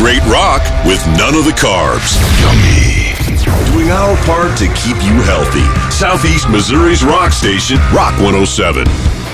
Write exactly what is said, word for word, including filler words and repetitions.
great rock with none of the carbs. Yummy. Doing our part to keep you healthy. Southeast Missouri's rock station, Rock one oh seven.